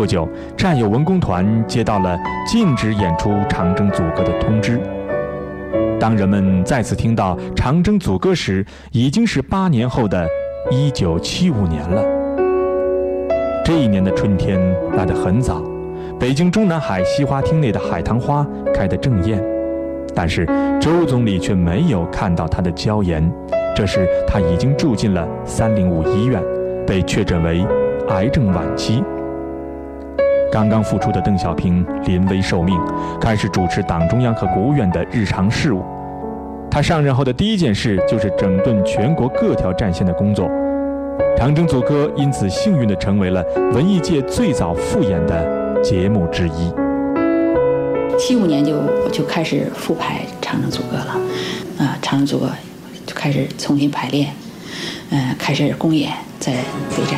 不久，战友文工团接到了禁止演出长征组歌的通知。当人们再次听到长征组歌时，已经是8年后的1975年了。这一年的春天来得很早，北京中南海西花厅内的海棠花开得正艳，但是周总理却没有看到他的娇颜。这时他已经住进了305医院，被确诊为癌症晚期。刚刚复出的邓小平临危受命，开始主持党中央和国务院的日常事务。他上任后的第一件事就是整顿全国各条战线的工作。长征组歌因此幸运地成为了文艺界最早复演的节目之一。 75年就开始复排长征组歌了，长征组歌就开始重新排练，开始公演，在北站